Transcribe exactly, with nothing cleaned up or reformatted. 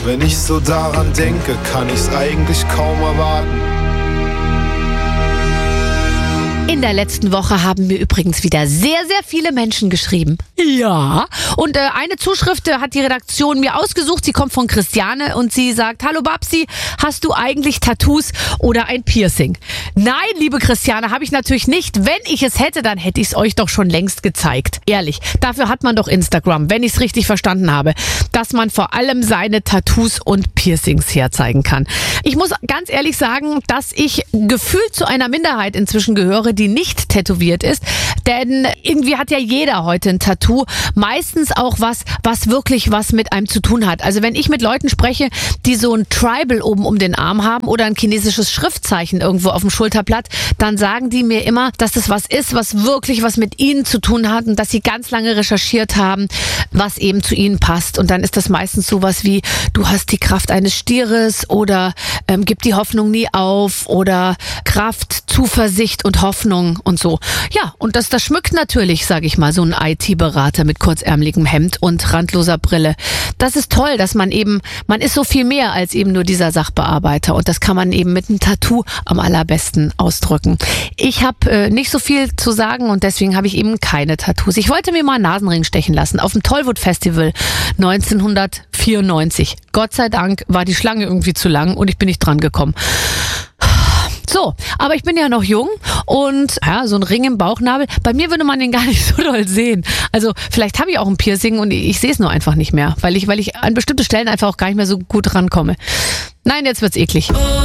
Wenn ich so daran denke, kann ich's eigentlich kaum erwarten. In der letzten Woche haben mir übrigens wieder sehr, sehr viele Menschen geschrieben. Ja. Und äh, eine Zuschrift äh, hat die Redaktion mir ausgesucht. Sie kommt von Christiane und sie sagt: Hallo Babsi, hast du eigentlich Tattoos oder ein Piercing? Nein, liebe Christiane, habe ich natürlich nicht. Wenn ich es hätte, dann hätte ich es euch doch schon längst gezeigt. Ehrlich, dafür hat man doch Instagram, wenn ich es richtig verstanden habe, dass man vor allem seine Tattoos und Piercings herzeigen kann. Ich muss ganz ehrlich sagen, dass ich gefühlt zu einer Minderheit inzwischen gehöre, die nicht tätowiert ist, denn irgendwie hat ja jeder heute ein Tattoo, meistens auch was, was wirklich was mit einem zu tun hat. Also wenn ich mit Leuten spreche, die so ein Tribal oben um den Arm haben oder ein chinesisches Schriftzeichen irgendwo auf dem Schulterblatt, dann sagen die mir immer, dass das was ist, was wirklich was mit ihnen zu tun hat und dass sie ganz lange recherchiert haben, was eben zu ihnen passt. Und dann ist das meistens sowas wie: Du hast die Kraft eines Stieres oder ähm, gib die Hoffnung nie auf oder Kraft, Zuversicht und Hoffnung und so. Ja, und das, das schmückt natürlich, sage ich mal, so ein I T-Berater mit kurzärmeligem Hemd und randloser Brille. Das ist toll, dass man eben, man ist so viel mehr als eben nur dieser Sachbearbeiter und das kann man eben mit einem Tattoo am allerbesten ausdrücken. Ich habe äh, nicht so viel zu sagen und deswegen habe ich eben keine Tattoos. Ich wollte mir mal einen Nasenring stechen lassen auf dem Tollwood Festival neunzehnhundertvierundneunzig. Gott sei Dank war die Schlange irgendwie zu lang und ich bin nicht dran gekommen. So, aber ich bin ja noch jung und ja, so ein Ring im Bauchnabel, bei mir würde man den gar nicht so doll sehen. Also vielleicht habe ich auch ein Piercing und ich sehe es nur einfach nicht mehr, weil ich, weil ich an bestimmte Stellen einfach auch gar nicht mehr so gut rankomme. Nein, jetzt wird's eklig.